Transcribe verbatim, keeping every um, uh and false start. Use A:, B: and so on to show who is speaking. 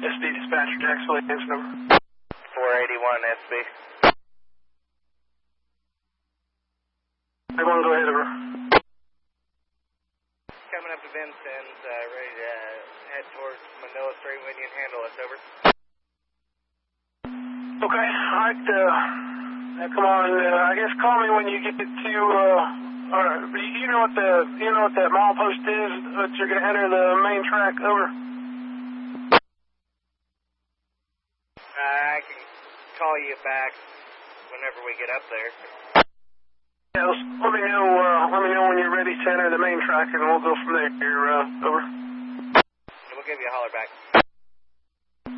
A: S B dispatcher, Jacksonville, answer number.
B: four eighty-one S B.
A: Everyone go ahead, over.
B: Coming up to Vincent's, uh, ready to uh, head towards Manila Street when you can handle us, over.
A: Okay, alright, uh, come on, uh, I guess call me when you get to, uh, alright, you know what the, you know what that milepost is, that you're gonna enter the main track, over?
B: Uh, I can call you back whenever we get up there.
A: Yeah, let me know, uh, let me know when you're ready to enter the main track and we'll go from there, uh, over.
B: We'll give you a holler back.